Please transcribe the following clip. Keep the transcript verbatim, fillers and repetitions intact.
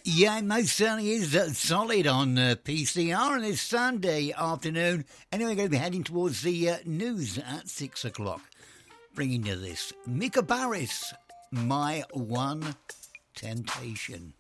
Yeah, it most certainly is uh, solid on uh, P C R on this Sunday afternoon. Anyway, we're going to be heading towards the uh, news at six o'clock. Bringing you this. Mika Paris, My One Temptation.